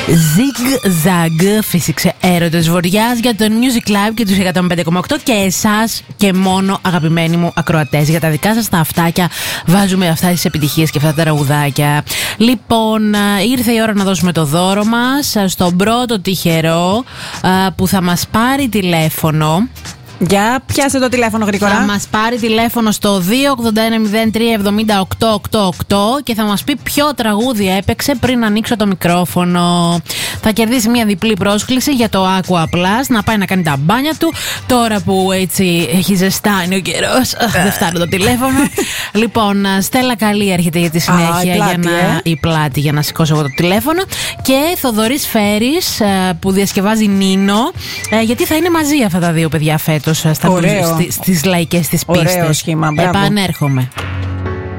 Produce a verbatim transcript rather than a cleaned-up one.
Zig-Zag φύσηξε έρωτες βοριάς για τον Music Live και τους εκατόν πέντε κόμμα οκτώ και εσάς και μόνο αγαπημένοι μου ακροατές. Για τα δικά σας τα αυτάκια βάζουμε αυτά τις επιτυχίες και αυτά τα τραγουδάκια. Λοιπόν, ήρθε η ώρα να δώσουμε το δώρο μας στον πρώτο τυχερό που θα μας πάρει τηλέφωνο. Για πιάσε το τηλέφωνο γρήγορα. Θα μας πάρει τηλέφωνο στο δύο ογδόντα ένα μηδέν τρία εβδομήντα οκτώ ογδόντα οκτώ και θα μας πει ποιο τραγούδι έπαιξε πριν ανοίξω το μικρόφωνο. Θα κερδίσει μια διπλή πρόσκληση για το Aqua Plus, να πάει να κάνει τα μπάνια του. Τώρα που έτσι έχει ζεστάνει ο καιρός, δεν φτάνω το τηλέφωνο. Λοιπόν, Στέλλα Καλή έρχεται για τη συνέχεια. Α, η πλάτη, για να, ε? η πλάτη για να σηκώσω εγώ το τηλέφωνο. Και Θοδωρής Φέρης που διασκευάζει Νίνο, γιατί θα είναι μαζί αυτά τα δύο παιδιά φέτος. Στα Ωραίο. στις, στις λαϊκές της πίστες. Ωραίο σχήμα, μπράβο. Επανέρχομαι.